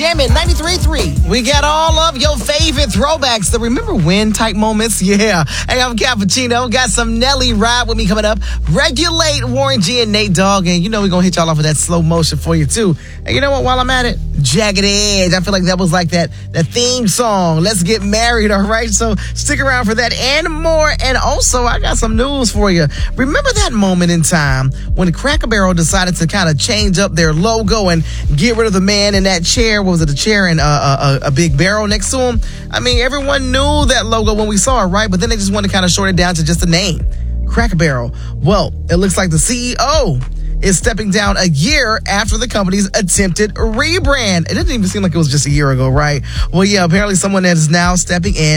Jammin' 93.3. We got all of your favorite throwbacks, the remember when type moments. Yeah. Hey, I'm Cappuccino. Got some Nelly Ride with me coming up. Regulate, Warren G and Nate Dogg. And you know we're going to hit y'all off with that slow motion for you, too. And you know what? While I'm at it, Jagged Edge. I feel like that was like that theme song. Let's get married, all right? So stick around for that and more. And also, I got some news for you. Remember that moment in time when Cracker Barrel decided to kind of change up their logo and get rid of the man in that chair? What was it, a chair and a big barrel next to him? I mean, everyone knew that logo when we saw it, right? But then they just wanted to kind of short it down to just a name, Cracker Barrel. Well, it looks like the CEO is stepping down a year after the company's attempted rebrand. It didn't even seem like it was just a year ago, right? Well, yeah, apparently someone that is now stepping in